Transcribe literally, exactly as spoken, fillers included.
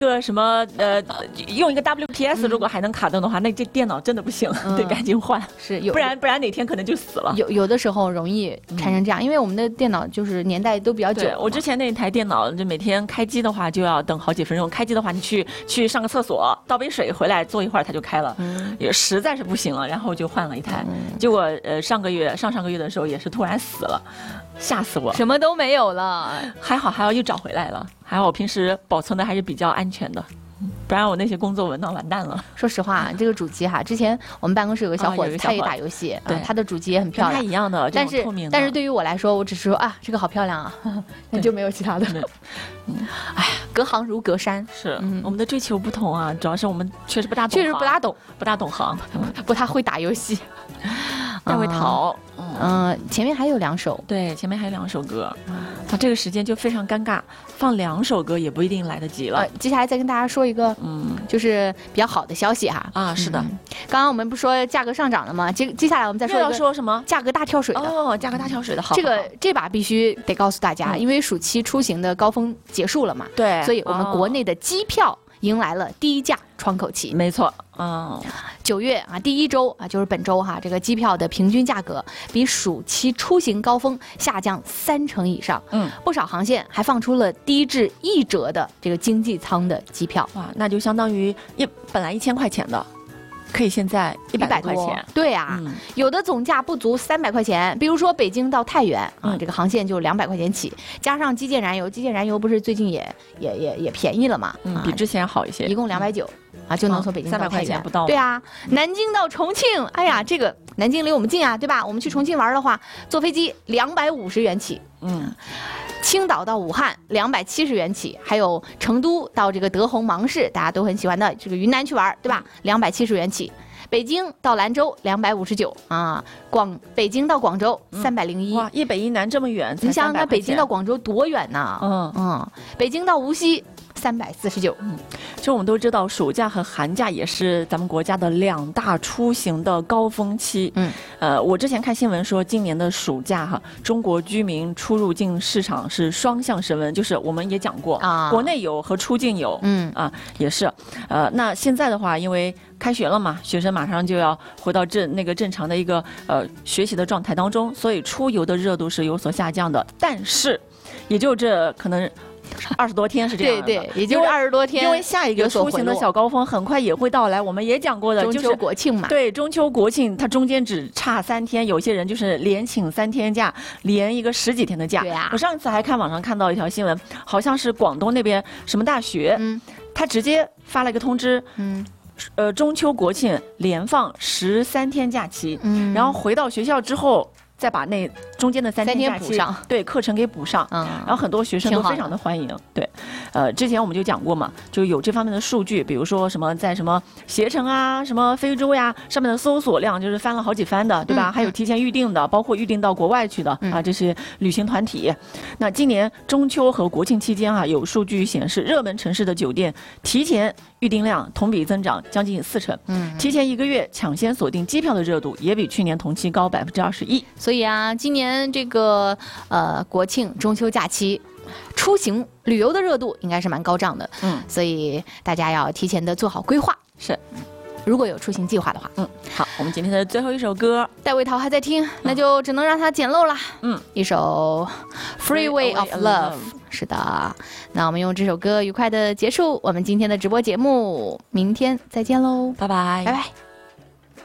个什么呃，用一个 W P S 如果还能卡顿的话，那这电脑真的不行， 嗯、 得赶紧换， 是有， 不然不然哪天可能就死了。 有有的时候容易产生这样，嗯、因为我们的电脑就是年代都比较久。 我之前那台电脑，就每天开机的话就要等好几分钟，开机的话你去去上个厕所，倒杯水回来坐一会儿它就开了，嗯、也实在是不行了，然后就换了一台。嗯、结果呃上个月上上个月的时候也是突然死了。吓死我， 什么都没有了， 还好还好又找回来了，还好我平时保存的还是比较安全的，不然我那些工作文档完蛋了。 说实话，这个主机哈，之前我们办公室有个小伙子，他也打游戏，对，他的主机也很漂亮， 跟他一样的， 但是但是对于我来说，我只是说啊，这个好漂亮啊，那就没有其他的。哎呀，隔行如隔山， 是我们的追求不同啊，主要是我们确实不大懂， 确实不大懂， 不大懂行， 不太会打游戏。 大会逃， 嗯、呃，前面还有两首， 对，前面还有两首歌，啊，这个时间就非常尴尬，放两首歌也不一定来得及了。呃、 接下来再跟大家说一个，嗯，就是比较好的消息哈。 啊，是的， 嗯、刚刚我们不说价格上涨了吗？接接下来我们再说一个要说什么价格大跳水的哦，价格大跳水的好， 这个这把必须得告诉大家，嗯、因为暑期出行的高峰结束了嘛， 对， 所以我们国内的机票迎来了低价窗口期。 没错。嗯， 九月啊，第一周啊，就是本周哈，这个机票的平均价格比暑期出行高峰下降三成以上。嗯，不少航线还放出了低至一折的这个经济舱的机票。 哇，那就相当于一本来一千块钱的，可以现在一百块钱。 对啊，嗯、有的总价不足三百块钱，比如说北京到太原啊，嗯、这个航线就两百块钱起，加上基建燃油，基建燃油不是最近也也也也便宜了嘛？ 嗯，啊、比之前好一些， 一共两百九。啊，就能从北京到太原， 三百块钱不到。 对啊，南京到重庆，哎呀，这个南京离我们近啊，对吧？我们去重庆玩的话，坐飞机两百五十元起。嗯，青岛到武汉两百七十元起，还有成都到这个德宏芒市，大家都很喜欢的这个云南去玩，对吧？两百七十元起。北京到兰州两百五十九啊，广北京到广州三百零一。 哇，一北一南这么远， 你想想看，北京到广州多远呢？嗯嗯，北京到无锡。三百四十九。嗯， 其实我们都知道，暑假和寒假也是咱们国家的两大出行的高峰期。嗯，呃，我之前看新闻说，今年的暑假哈，中国居民出入境市场是双向升温，就是我们也讲过啊，国内有和出境有。嗯啊，也是。呃，那现在的话，因为开学了嘛，学生马上就要回到正那个正常的一个呃学习的状态当中，所以出游的热度是有所下降的。但是，也就这可能。二十多天是这样的， 对对，也就是二十多天， 因为下一个出行的小高峰很快也会到来。我们也讲过的， 中秋国庆嘛， 对，中秋国庆它中间只差三天，有些人就是连请三天假，连一个十几天的假。 对啊， 我上次还看网上看到一条新闻，好像是广东那边什么大学，嗯，他直接发了一个通知，嗯。呃，中秋国庆连放十三天假期，嗯，然后回到学校之后。再把那中间的三天假期补上， 对课程给补上，嗯，然后很多学生都非常的欢迎，对，呃，之前我们就讲过嘛，就有这方面的数据，比如说什么在什么携程啊、什么飞猪呀上面的搜索量就是翻了好几番的，对吧？嗯、还有提前预定的，包括预定到国外去的、嗯、啊，这些旅行团体。那今年中秋和国庆期间啊，有数据显示，热门城市的酒店提前预订量同比增长将近四成，嗯，提前一个月抢先锁定机票的热度也比去年同期高百分之二十一。 所以啊，今年这个呃国庆、中秋假期，出行旅游的热度应该是蛮高涨的。嗯，所以大家要提前的做好规划。 是， 如果有出行计划的话。 嗯，好，我们今天的最后一首歌， 戴维陶还在听，那就只能让他捡漏了。嗯，一首《Freeway of Love》。是的，那我们用这首歌愉快的结束我们今天的直播节目，明天再见喽， 拜拜， 拜拜。